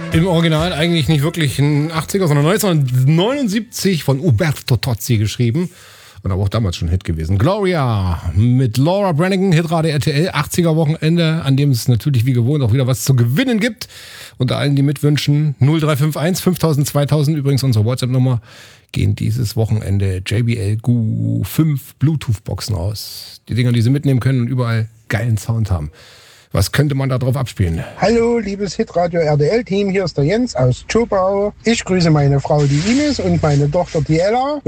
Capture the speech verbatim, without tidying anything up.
Im Original eigentlich nicht wirklich ein achtziger, sondern neunzehnhundertneunundsiebzig von Umberto Tozzi geschrieben. Und aber auch damals schon ein Hit gewesen. Gloria mit Laura Branigan, Hitradio R T L, achtziger-Wochenende, an dem es natürlich wie gewohnt auch wieder was zu gewinnen gibt. Unter allen, die mitwünschen, null drei fünf eins fünftausend zweitausend, übrigens unsere WhatsApp-Nummer, gehen dieses Wochenende J B L G U fünf Bluetooth-Boxen aus. Die Dinger, die sie mitnehmen können und überall geilen Sound haben. Was könnte man da drauf abspielen? Hallo, liebes Hitradio R D L-Team, hier ist der Jens aus Tschopau. Ich grüße meine Frau, die Ines, und meine Tochter, die Ella.